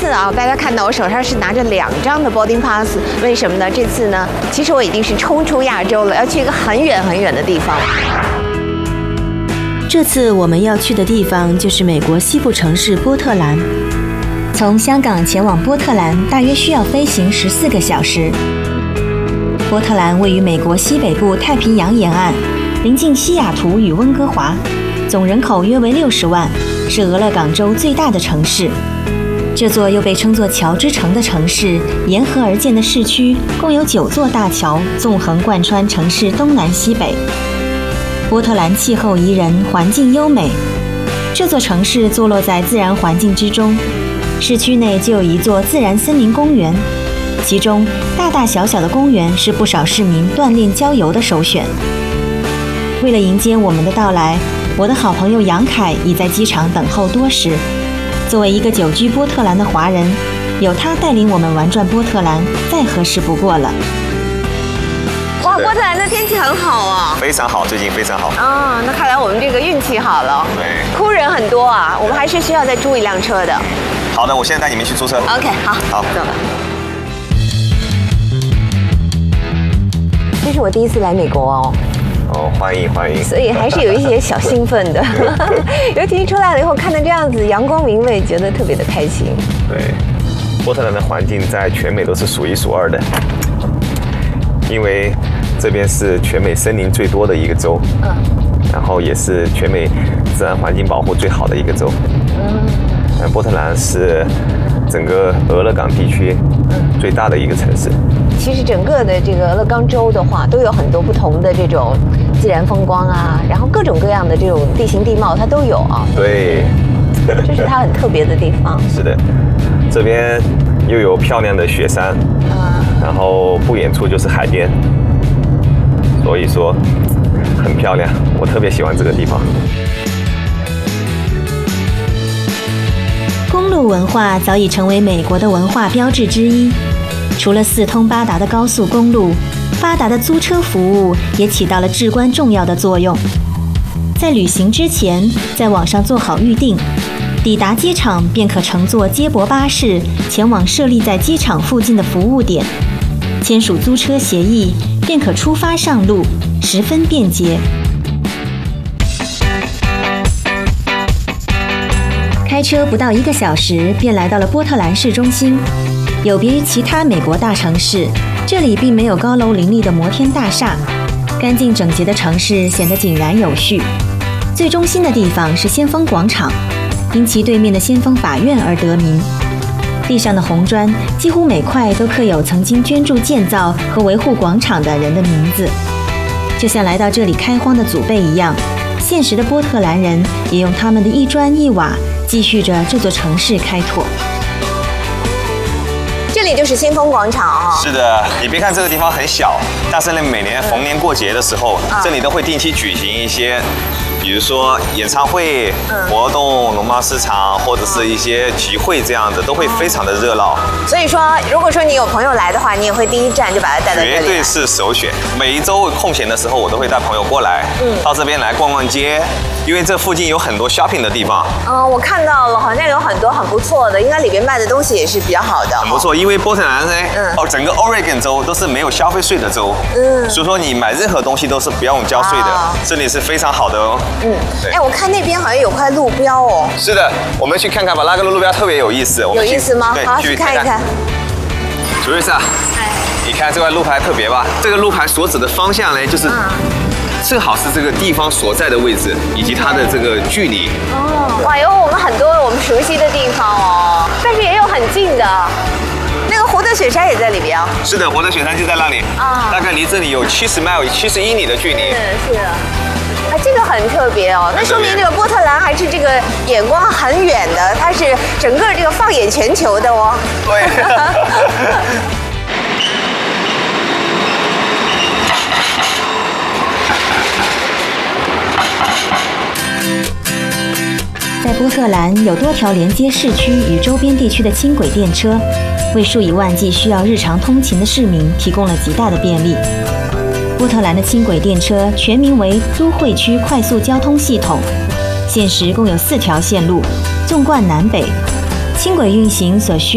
啊，大家看到我手上是拿着2张的 boarding pass， 为什么呢？这次呢，其实我已经是冲出亚洲了，要去一个很远很远的地方。 这次我们要去的地方就是美国西部城市波特兰。从香港前往波特兰大约需要飞行14个小时。波特兰位于美国西北部太平洋沿岸，临近西雅图与温哥华，总人口约为60万，是俄勒冈州最大的城市。这座又被称作桥之城的城市，沿河而建的市区共有9座大桥，纵横贯穿城市东南西北。波特兰气候宜人，环境优美。这座城市坐落在自然环境之中，市区内就有一座自然森林公园，其中大大小小的公园是不少市民锻炼郊游的首选。为了迎接我们的到来，我的好朋友杨凯已在机场等候多时。作为一个久居波特兰的华人，有他带领我们玩转波特兰，再合适不过了。 哇，波特兰的天气很好啊， 非常好，最近非常好。 啊，那看来我们这个运气好了。 对， 哭人很多啊，我们还是需要再租一辆车的。 好的，我现在带你们去租车。 OK， 好，走了。这是我第一次来美国哦。 哦，欢迎欢迎。 所以还是有一些小兴奋的，尤其出来了以后看到这样子阳光明媚，觉得特别的开心。 对，波特兰的环境在全美都是数一数二的，因为这边是全美森林最多的一个州，然后也是全美自然环境保护最好的一个州。波特兰是整个俄勒冈地区最大的一个城市。 其实整个的这个俄勒冈州的话，都有很多不同的这种自然风光啊，然后各种各样的这种地形地貌它都有啊。 对， 这是它很特别的地方。 是的，这边又有漂亮的雪山，然后不远处就是海边，所以说很漂亮，我特别喜欢这个地方。 公路文化早已成为美国的文化标志之一。除了4通8达的高速公路，发达的租车服务也起到了至关重要的作用。在旅行之前，在网上做好预订，抵达机场便可乘坐接驳巴士前往设立在机场附近的服务点，签署租车协议，便可出发上路，十分便捷。开车不到1个小时，便来到了波特兰市中心。有别于其他美国大城市，这里并没有高楼林立的摩天大厦，干净整洁的城市显得井然有序。最中心的地方是先锋广场，因其对面的先锋法院而得名。地上的红砖几乎每块都刻有曾经捐助建造和维护广场的人的名字，就像来到这里开荒的祖辈一样，现实的波特兰人也用他们的一砖一瓦继续着这座城市开拓。 这里就是先锋广场啊。 是的，你别看这个地方很小，但是呢，每年逢年过节的时候，这里都会定期举行一些，比如说演唱会、活动、农贸市场或者是一些集会这样子，都会非常的热闹。 所以说，如果说你有朋友来的话，你也会第一站就把他带到这里。 绝对是首选。每一周空闲的时候，我都会带朋友过来，到这边来逛逛街，因为这附近有很多 shopping 的地方。 我看到了，好像有很多很不错的，应该里边卖的东西也是比较好的。 很不错，因为波特兰呢，整个 Oregon 州都是没有消费税的州，所以说你买任何东西都是不用交税的，这里是非常好的哦。 哎，我看那边好像有块路标哦。 是的，我们去看看吧，那个路标特别有意思。 有意思吗？好，去看一看。 楚瑞莎，你看这块路牌特别吧？这个路牌所指的方向呢，就是正好是这个地方所在的位置以及它的这个距离。 哇，有我们很多我们熟悉的地方哦，但是也有很近的。那个活的雪山也在里边哦。 是的，活的雪山就在那里大概离这里有70英里的距离。 是。这个很特别哦，那说明这个波特兰还是这个眼光很远的，它是整个这个放眼全球的哦。 对。 在波特兰有多条连接市区与周边地区的轻轨电车，为数以万计需要日常通勤的市民提供了极大的便利。波特兰的轻轨电车全名为都会区快速交通系统，现时共有4条线路，纵贯南北。轻轨运行所需